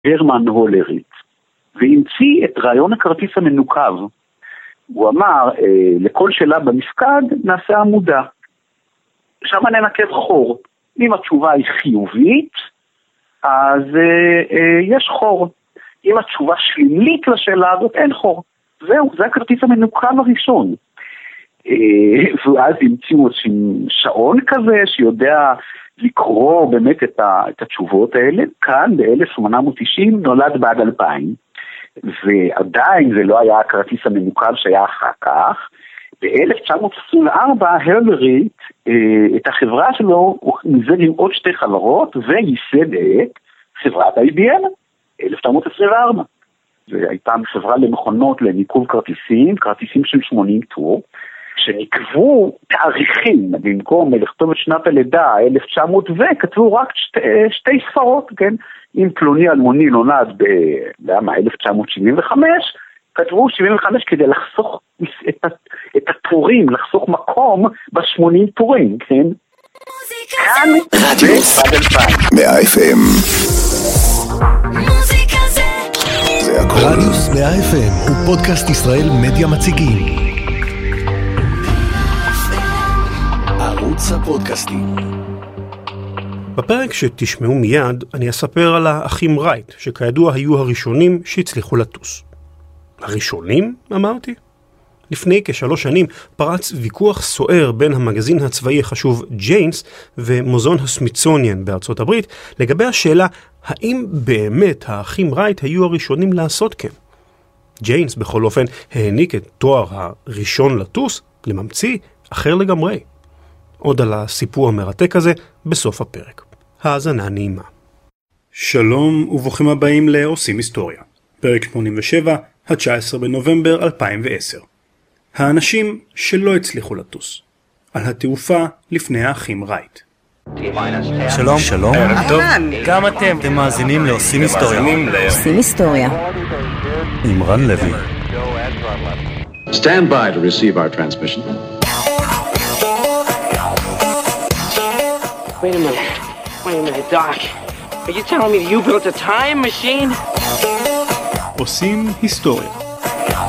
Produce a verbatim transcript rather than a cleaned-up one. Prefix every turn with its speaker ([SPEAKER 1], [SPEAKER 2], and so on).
[SPEAKER 1] הרמן הולריץ, והמציא את רעיון הכרטיס המנוקב. הוא אמר, אה, לכל שאלה במפקד נעשה עמודה. שם ננקב חור. אם התשובה היא חיובית, אז אה, אה, יש חור. אם התשובה שלילית לשאלה הזאת, אין חור. זהו, זה הכרטיס המנוקב הראשון. אה, ואז המציאו שעון כזה שיודע לקרוא באמת את, ה, את התשובות האלה. כאן ב-אלף שמונה מאות תשעים נולד בעד אלפיים. ועדיין זה לא היה הכרטיס המנוקב שהיה אחר כך. ב-אלף תשע מאות עשרים וארבע הולריץ, אה, את החברה שלו הוא מיזג עם עוד שתי חברות וייסד את חברת איי בי אם, אלף תשע מאות עשרים וארבע. והייתה חברה למכונות לניקוב כרטיסים, כרטיסים של שמונים טור, שנקבו תאריכים, במקום לכתוב את שנת הלידה, אלף תשע מאות, וכתבו רק שתי, שתי ספרות, כן? אם פלוני אלמוני נולד ב-אלף תשע מאות שבעים וחמש, כתבו שבעים וחמש כדי לחסוך את, את הטורים, לחסוך מקום ב-שמונים טורים, כן? כאן זה אלפיים.
[SPEAKER 2] מאה אף אם. זה הכל.
[SPEAKER 3] רדיוס מאה אף אם הוא פודקאסט ישראל מדיה מציגים. ערוץ הפודקאסטים. בפרק שתשמעו מיד אני אספר על האחים רייט, שכידוע היו הראשונים שהצליחו לטוס. הראשונים, אמרתי? לפני כשלוש שנים פרץ ויכוח סוער בין המגזין הצבאי החשוב ג'יינס ומוזיאון הסמיתסוניאן בארצות הברית לגבי השאלה האם באמת האחים רייט היו הראשונים לעשות כן. ג'יינס בכל אופן העניק את תואר הראשון לטוס לממציא אחר לגמרי. עוד על הסיפור המרתק הזה בסוף הפרק. האזנה נעימה. שלום וברוכים הבאים לעושים היסטוריה. פרק שמונים ושבע, ה-תשעה עשר בנובמבר אלפיים ועשר. האנשים שלא הצליחו לטוס. על התעופה לפני האחים רייט.
[SPEAKER 4] שלום. שלום.
[SPEAKER 5] ערב טוב.
[SPEAKER 4] גם אתם. אתם מאזינים לעושים היסטוריה.
[SPEAKER 5] עושים היסטוריה.
[SPEAKER 4] עם רן לוי.
[SPEAKER 6] Stand by to receive our transmission.
[SPEAKER 7] Wait a minute. Wait a minute, Doc. Are you telling me that you built a time machine?
[SPEAKER 3] עושים היסטוריה.